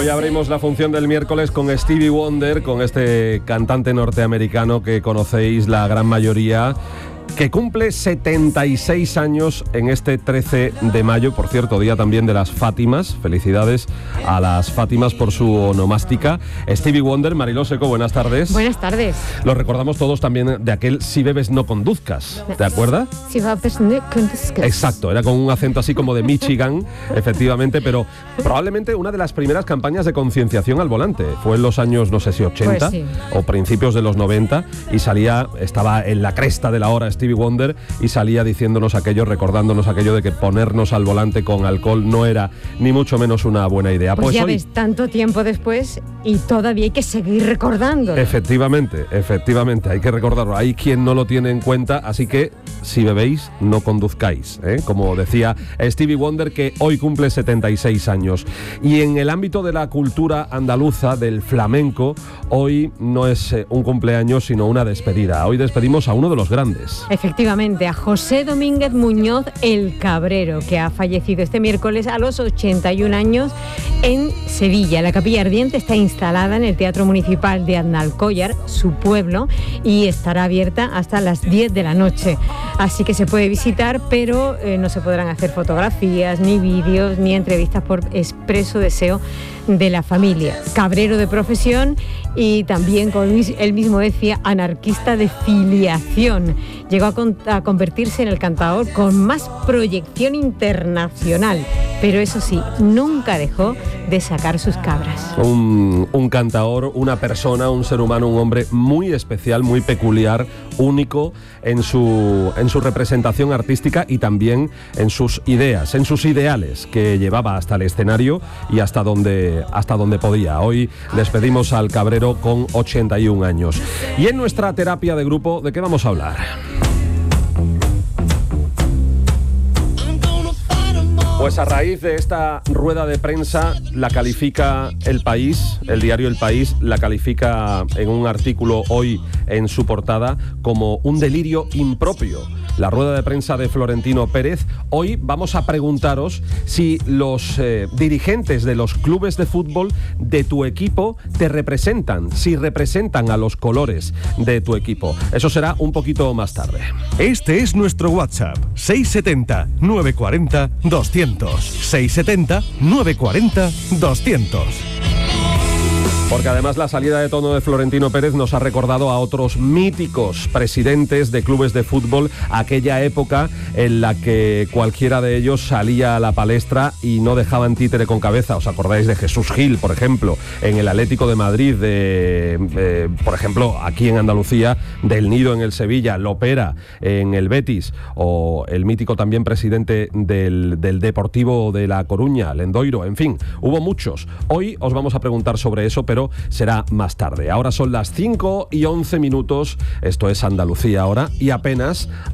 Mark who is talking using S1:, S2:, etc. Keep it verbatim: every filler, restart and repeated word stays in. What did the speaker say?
S1: Hoy abrimos la función del miércoles con Stevie Wonder, con este cantante norteamericano que conocéis la gran mayoría, que cumple setenta y seis años en este trece de mayo, por cierto, día también de las Fátimas. Felicidades a las Fátimas por su onomástica. Stevie Wonder, Mariló Seco, buenas tardes.
S2: Buenas tardes.
S1: Lo recordamos todos también de aquel Si bebes no conduzcas, ¿te acuerdas?
S2: Si bebes no conduzcas.
S1: Exacto, era con un acento así como de Michigan, efectivamente, pero probablemente una de las primeras campañas de concienciación al volante. Fue en los años, no sé si ochenta,
S2: pues sí,
S1: o principios de los noventa, y salía, estaba en la cresta de la hora Stevie Wonder y salía diciéndonos aquello, recordándonos aquello de que ponernos al volante con alcohol no era ni mucho menos una buena idea.
S2: Pues,
S1: pues
S2: ya
S1: hoy,
S2: ves, tanto tiempo después y todavía hay que seguir recordando.
S1: Efectivamente, efectivamente, hay que recordarlo. Hay quien no lo tiene en cuenta, así que si bebéis, no conduzcáis, ¿eh? Como decía Stevie Wonder, que hoy cumple setenta y seis años. Y en el ámbito de la cultura andaluza, del flamenco, hoy no es eh, un cumpleaños, sino una despedida. Hoy despedimos a uno de los grandes.
S2: Efectivamente, a José Domínguez Muñoz el Cabrero, que ha fallecido este miércoles a los ochenta y un años en Sevilla. La Capilla Ardiente está instalada en el Teatro Municipal de Aznalcóllar, su pueblo, y estará abierta hasta las diez de la noche. Así que se puede visitar, pero eh, no se podrán hacer fotografías, ni vídeos, ni entrevistas por expreso deseo de la familia. Cabrero de profesión y también, como él mismo decía, anarquista de filiación. Llegó a, con, a convertirse en el cantador con más proyección internacional, pero eso sí, nunca dejó de sacar sus cabras.
S1: Un, un cantador, una persona, un ser humano, un hombre muy especial, muy peculiar, único en su, en su representación artística y también en sus ideas, en sus ideales que llevaba hasta el escenario y hasta donde, hasta donde podía. Hoy despedimos al Cabrero con ochenta y un años. Y en nuestra terapia de grupo, ¿de qué vamos a hablar? Pues a raíz de esta rueda de prensa, la califica El País, el diario El País, la califica en un artículo hoy en su portada como un delirio impropio. La rueda de prensa de Florentino Pérez. Hoy vamos a preguntaros si los eh, dirigentes de los clubes de fútbol de tu equipo te representan, si representan a los colores de tu equipo. Eso será un poquito más tarde.
S3: Este es nuestro WhatsApp, seis setenta, nueve cuarenta, doscientos. seis setenta, nueve cuarenta, doscientos.
S1: Porque además la salida de tono de Florentino Pérez nos ha recordado a otros míticos presidentes de clubes de fútbol, aquella época en la que cualquiera de ellos salía a la palestra y no dejaban títere con cabeza. ¿Os acordáis de Jesús Gil, por ejemplo, en el Atlético de Madrid, de, eh, por ejemplo, aquí en Andalucía, del Nido en el Sevilla, Lopera en el Betis, o el mítico también presidente del, del Deportivo de La Coruña, Lendoiro? En fin, hubo muchos. Hoy os vamos a preguntar sobre eso, pero pero será más tarde. Ahora son las cinco y once minutos, esto es Andalucía ahora, y apenas